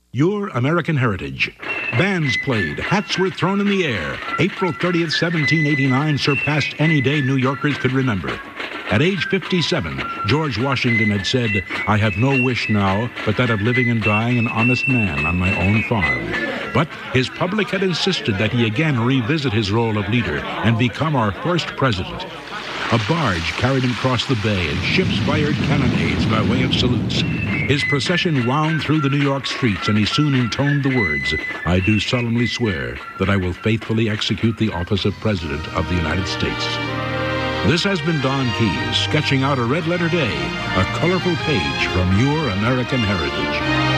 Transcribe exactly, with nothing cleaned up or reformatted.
Your American Heritage. Bands played, hats were thrown in the air. April thirtieth, seventeen eighty-nine surpassed any day New Yorkers could remember. At age fifty-seven, George Washington had said, "I have no wish now but that of living and dying an honest man on my own farm." But his public had insisted that he again revisit his role of leader and become our first president. A barge carried him across the bay, and ships fired cannonades by way of salutes. His procession wound through the New York streets, and he soon intoned the words, "I do solemnly swear that I will faithfully execute the office of President of the United States." This has been Don Keyes, sketching out a red-letter day, a colorful page from Your American Heritage.